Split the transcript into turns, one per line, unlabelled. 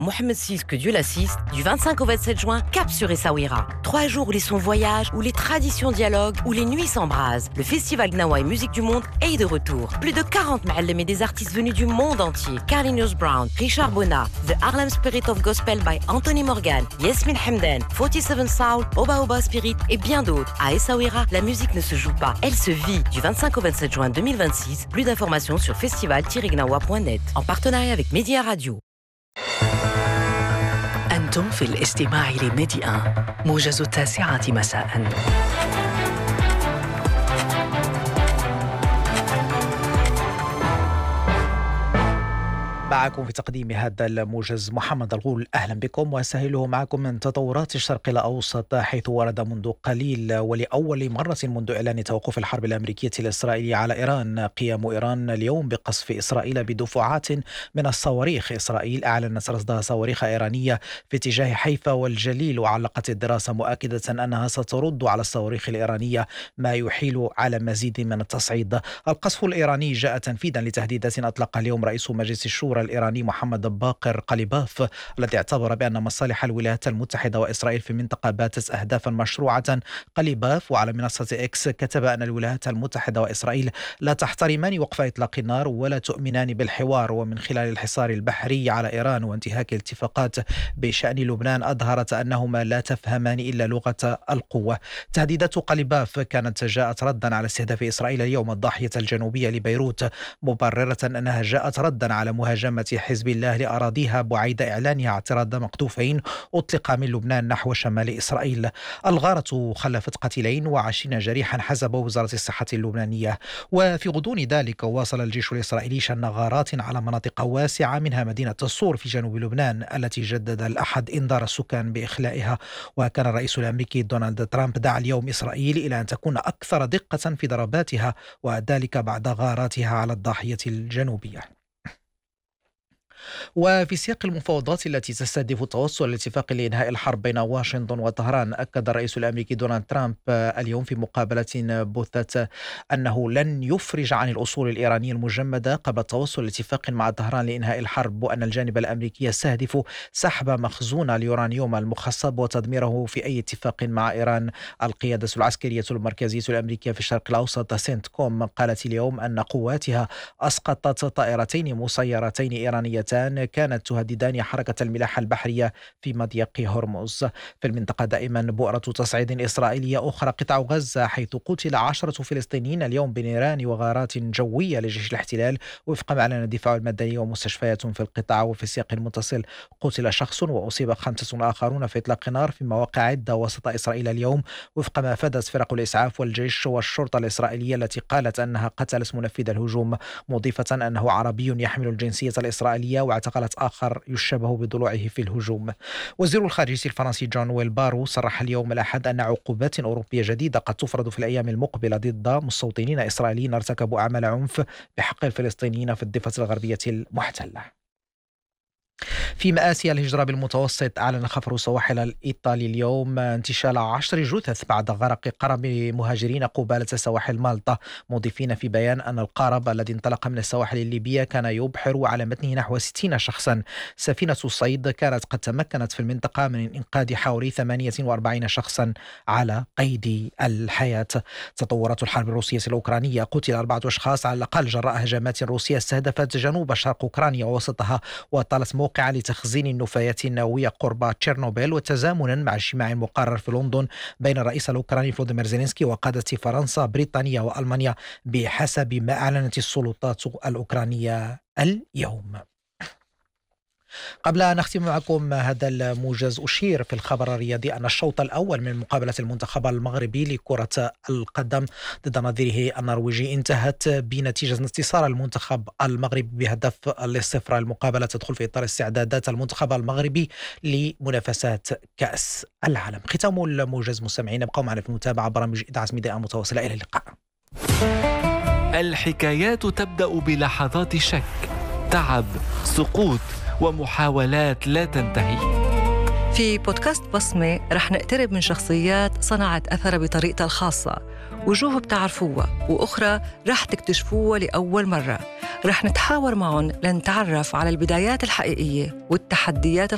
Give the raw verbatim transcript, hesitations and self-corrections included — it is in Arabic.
Mohamed six, que Dieu l'assiste, du vingt-cinq au vingt-sept juin, cap sur Essaouira. Trois jours où les sons voyagent, où les traditions dialoguent, où les nuits s'embrasent. Le festival Gnawa et Musique du Monde est de retour. Plus de quarante ma'allem et des artistes venus du monde entier. Carlinhos Brown, Richard Bona, The Harlem Spirit of Gospel by Anthony Morgan, Yasmin Hamdan, forty-seven Soul, Oba Oba Spirit et bien d'autres. À Essaouira, la musique ne se joue pas, elle se vit. Du vingt-cinq au vingt-sept juin deux mille vingt-six, plus d'informations sur festival tiret gnawa point net en partenariat avec Média Radio.
أنتم في الاستماع لميديا موجز التاسعة مساء. معكم في تقديم هذا الموجز محمد الغول. أهلا بكم وسهله معكم من تطورات الشرق الأوسط، حيث ورد منذ قليل ولأول مرة منذ إعلان توقف الحرب الأمريكية الإسرائيلية على إيران قيام إيران اليوم بقصف إسرائيل بدفعات من الصواريخ. إسرائيل أعلنت رصد صواريخ إيرانية في اتجاه حيفا والجليل، وعلقت الدراسة مؤكدة أنها سترد على الصواريخ الإيرانية، ما يحيل على مزيد من التصعيد. القصف الإيراني جاء تنفيذا لتهديدات أطلقها اليوم رئيس مجلس الشورى الإيراني محمد باقر قليباف، الذي اعتبر بأن مصالح الولايات المتحدة وإسرائيل في المنطقة باتت أهدافا مشروعة. قليباف وعلى منصة إكس كتب أن الولايات المتحدة وإسرائيل لا تحترمان وقف إطلاق النار ولا تؤمنان بالحوار، ومن خلال الحصار البحري على إيران وانتهاك الاتفاقات بشأن لبنان أظهرت أنهما لا تفهمان إلا لغة القوة. تهديدات قليباف كانت جاءت ردا على استهداف إسرائيل اليوم الضاحية الجنوبية لبيروت، مبررة أنها جاءت ردا على مهاجمة حزب الله لأراضيها بعيد إعلانها اعتراض مقذوفين أطلق من لبنان نحو شمال إسرائيل. الغارة خلفت قتيلين وعشرين جريحا حسب وزارة الصحة اللبنانية. وفي غضون ذلك واصل الجيش الإسرائيلي شن غارات على مناطق واسعة منها مدينة الصور في جنوب لبنان، التي جدد الأحد إنذار السكان بإخلائها. وكان الرئيس الأمريكي دونالد ترامب دعا اليوم إسرائيل إلى أن تكون أكثر دقة في ضرباتها، وذلك بعد غاراتها على الضاحية الجنوبية. وفي سياق المفاوضات التي تستهدف التوصل لاتفاق لإنهاء الحرب بين واشنطن وطهران، أكد الرئيس الأمريكي دونالد ترامب اليوم في مقابلة بثت أنه لن يفرج عن الأصول الإيرانية المجمدة قبل التوصل لاتفاق مع طهران لإنهاء الحرب، وأن الجانب الأمريكي يستهدف سحب مخزون اليورانيوم المخصب وتدميره في أي اتفاق مع إيران. القيادة العسكرية المركزية الأمريكية في الشرق الأوسط سنت كوم قالت اليوم أن قواتها أسقطت طائرتين مسيرتين إيرانيتان كانت تهددان حركة الملاحة البحرية في مضيق هرمز. في المنطقة دائما بؤرة تصعيد إسرائيلية أخرى قطاع غزة، حيث قتل عشرة فلسطينيين اليوم بنيران وغارات جوية لجيش الاحتلال وفق ما أعلن الدفاع المدني ومستشفيات في القطاع. وفي سياق متصل قتل شخص وأصيب خمسة آخرون في إطلاق نار في مواقع عدة وسط إسرائيل اليوم، وفق ما أفادت فرق الإسعاف والجيش والشرطة الإسرائيلية التي قالت أنها قتلت منفذ الهجوم، مضيفة أنه عربي يحمل الجنسية الإسرائيلية واعتقلت آخر يشبه بضلوعه في الهجوم. وزير الخارجية الفرنسي جون ويلبارو صرح اليوم الأحد أن عقوبات أوروبية جديدة قد تفرض في الأيام المقبلة ضد مستوطنين إسرائيليين ارتكبوا أعمال عنف بحق الفلسطينيين في الضفة الغربية المحتلة. في مآسي الهجرة بالمتوسط، أعلن خفر سواحل الإيطالي اليوم انتشال عشر جثث بعد غرق قارب مهاجرين قبالة سواحل مالطا، مضيفين في بيان أن القارب الذي انطلق من السواحل الليبية كان يبحر على متنه نحو ستين شخصا. سفينة الصيد كانت قد تمكنت في المنطقة من إنقاذ حوالي ثمانية وأربعين شخصا على قيد الحياة. تطورات الحرب الروسية الأوكرانية، قتل أربعة أشخاص على الأقل جراء هجمات روسية استهدفت جنوب شرق أوكرانيا ووسطها، وطالت موقع لتخزين النفايات النووية قرب تشيرنوبيل، وتزامنا مع اجتماع مقرر في لندن بين الرئيس الأوكراني فلوديمير زيلينسكي وقادة فرنسا بريطانيا وألمانيا بحسب ما أعلنت السلطات الأوكرانية اليوم. قبل أن نختم معكم هذا الموجز، أشير في الخبر الرياضي أن الشوط الأول من مقابلة المنتخب المغربي لكرة القدم ضد نظيره النرويجي انتهت بنتيجة انتصار المنتخب المغربي بهدف لصفر. المقابلة تدخل في إطار استعدادات المنتخب المغربي لمنافسات كأس العالم. ختام الموجز مستمعين، ابقوا معنا في المتابعة برامج إذاعة ميديا متواصلة. إلى اللقاء.
الحكايات تبدأ بلحظات شك، تعب، سقوط ومحاولات لا تنتهي.
في بودكاست بصمة رح نقترب من شخصيات صنعت أثر بطريقتها الخاصة، وجوه بتعرفوها وأخرى رح تكتشفوها لأول مرة. رح نتحاور معهم لنتعرف على البدايات الحقيقية والتحديات